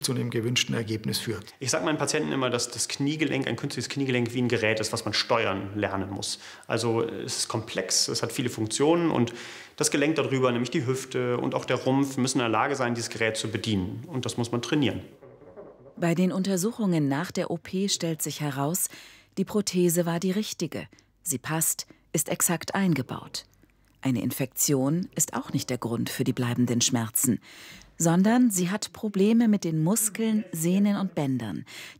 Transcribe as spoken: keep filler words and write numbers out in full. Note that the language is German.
zu einem gewünschten Ergebnis führt. Ich sage meinen Patienten immer, dass das Kniegelenk, ein künstliches Kniegelenk wie ein Gerät ist, was man steuern lernen muss. Also es ist komplex, es hat viele Funktionen und das Gelenk darüber, nämlich die Hüfte und auch der Rumpf, müssen in der Lage sein, dieses Gerät zu bedienen. Und das muss man trainieren. Bei den Untersuchungen nach der O P stellt sich heraus, die Prothese war die richtige. Sie passt, ist exakt eingebaut. Eine Infektion ist auch nicht der Grund für die bleibenden Schmerzen, sondern sie hat Probleme mit den Muskeln, Sehnen und Bändern,